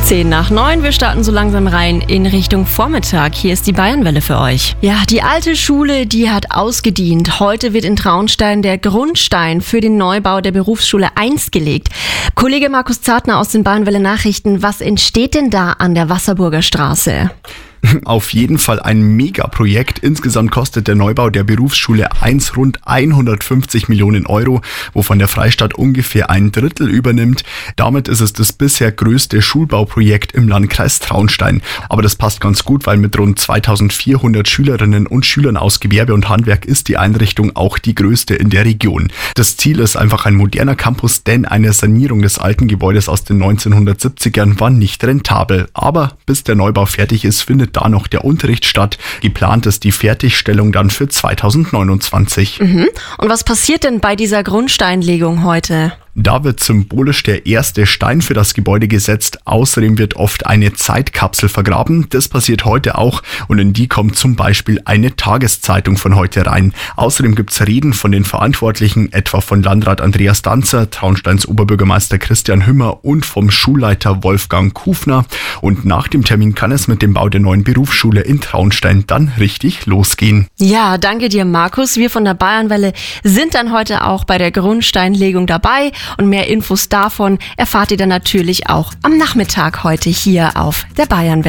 10:10. Wir starten so langsam rein in Richtung Vormittag. Hier ist die Bayernwelle für euch. Ja, die alte Schule, die hat ausgedient. Heute wird in Traunstein der Grundstein für den Neubau der Berufsschule 1 gelegt. Kollege Markus Zartner aus den Bayernwelle Nachrichten, was entsteht denn da an der Wasserburger Straße? Auf jeden Fall ein Megaprojekt. Insgesamt kostet der Neubau der Berufsschule 1 rund 150 Millionen Euro, wovon der Freistaat ungefähr ein Drittel übernimmt. Damit ist es das bisher größte Schulbauprojekt im Landkreis Traunstein. Aber das passt ganz gut, weil mit rund 2400 Schülerinnen und Schülern aus Gewerbe und Handwerk ist die Einrichtung auch die größte in der Region. Das Ziel ist einfach ein moderner Campus, denn eine Sanierung des alten Gebäudes aus den 1970ern war nicht rentabel. Aber bis der Neubau fertig ist, findet da noch der Unterricht statt. Geplant ist die Fertigstellung dann für 2029. Und was passiert denn bei dieser Grundsteinlegung heute? Da wird symbolisch der erste Stein für das Gebäude gesetzt. Außerdem wird oft eine Zeitkapsel vergraben. Das passiert heute auch und in die kommt zum Beispiel eine Tageszeitung von heute rein. Außerdem gibt es Reden von den Verantwortlichen, etwa von Landrat Andreas Danzer, Traunsteins Oberbürgermeister Christian Hümmer und vom Schulleiter Wolfgang Kufner. Und nach dem Termin kann es mit dem Bau der neuen Berufsschule in Traunstein dann richtig losgehen. Ja, danke dir, Markus. Wir von der Bayernwelle sind dann heute auch bei der Grundsteinlegung dabei. Und mehr Infos davon erfahrt ihr dann natürlich auch am Nachmittag heute hier auf der Bayernwelle.